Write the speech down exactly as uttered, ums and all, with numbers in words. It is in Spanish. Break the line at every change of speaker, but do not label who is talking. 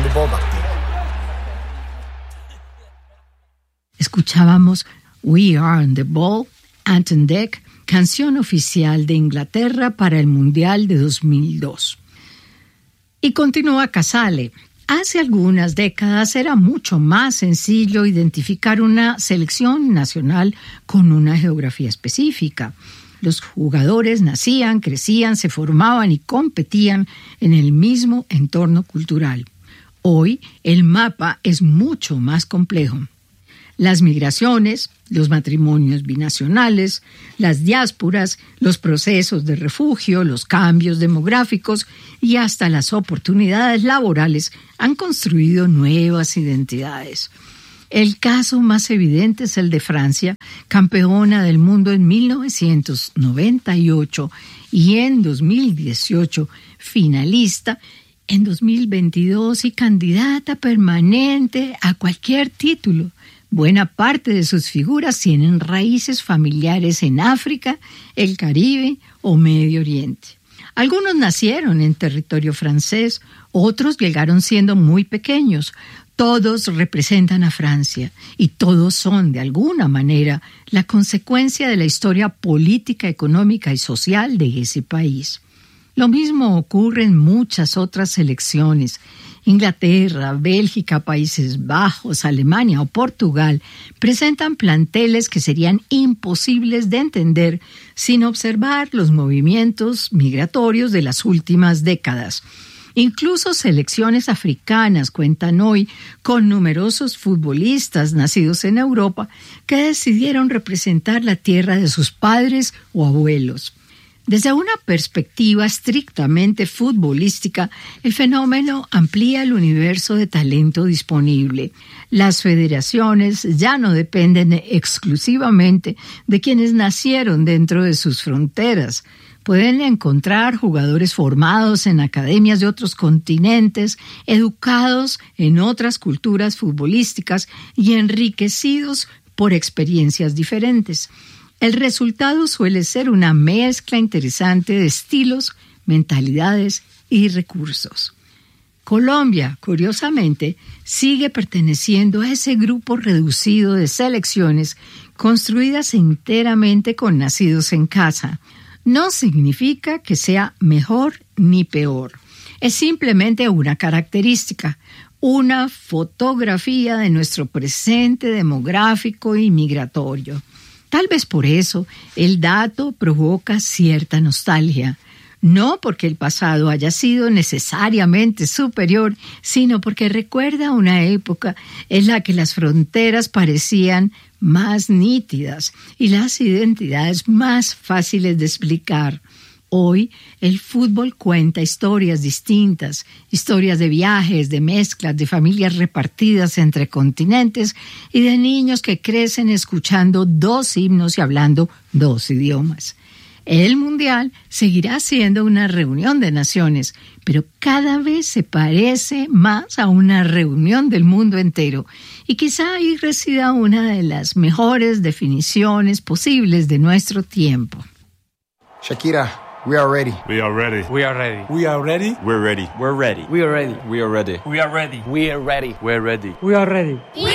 the ball back there.
Escuchábamos We Are on the Ball, Ant and Dec, canción oficial de Inglaterra para el Mundial de dos mil dos. Y continúa Casale. Hace algunas décadas era mucho más sencillo identificar una selección nacional con una geografía específica. Los jugadores nacían, crecían, se formaban y competían en el mismo entorno cultural. Hoy el mapa es mucho más complejo. Las migraciones, los matrimonios binacionales, las diásporas, los procesos de refugio, los cambios demográficos y hasta las oportunidades laborales han construido nuevas identidades. El caso más evidente es el de Francia, campeona del mundo en mil novecientos noventa y ocho y en dos mil dieciocho finalista, en dos mil veintidós y candidata permanente a cualquier título. Buena parte de sus figuras tienen raíces familiares en África, el Caribe o Medio Oriente. Algunos nacieron en territorio francés, otros llegaron siendo muy pequeños. Todos representan a Francia y todos son, de alguna manera, la consecuencia de la historia política, económica y social de ese país. Lo mismo ocurre en muchas otras selecciones. Inglaterra, Bélgica, Países Bajos, Alemania o Portugal presentan planteles que serían imposibles de entender sin observar los movimientos migratorios de las últimas décadas. Incluso selecciones africanas cuentan hoy con numerosos futbolistas nacidos en Europa que decidieron representar la tierra de sus padres o abuelos. Desde una perspectiva estrictamente futbolística, el fenómeno amplía el universo de talento disponible. Las federaciones ya no dependen exclusivamente de quienes nacieron dentro de sus fronteras. Pueden encontrar jugadores formados en academias de otros continentes, educados en otras culturas futbolísticas y enriquecidos por experiencias diferentes. El resultado suele ser una mezcla interesante de estilos, mentalidades y recursos. Colombia, curiosamente, sigue perteneciendo a ese grupo reducido de selecciones construidas enteramente con nacidos en casa. No significa que sea mejor ni peor. Es simplemente una característica, una fotografía de nuestro presente demográfico y migratorio. Tal vez por eso el dato provoca cierta nostalgia, no porque el pasado haya sido necesariamente superior, sino porque recuerda una época en la que las fronteras parecían más nítidas y las identidades más fáciles de explicar. Hoy el fútbol cuenta historias distintas, historias de viajes, de mezclas, de familias repartidas entre continentes y de niños que crecen escuchando dos himnos y hablando dos idiomas. El Mundial seguirá siendo una reunión de naciones, pero cada vez se parece más a una reunión del mundo entero y quizá ahí resida una de las mejores definiciones posibles de nuestro tiempo.
Shakira, we are ready.
We are ready.
We are ready.
We are ready.
We're ready.
We're ready.
We are ready.
We are ready.
We are ready.
We are ready.
We're ready.
We're ready.
We are ready.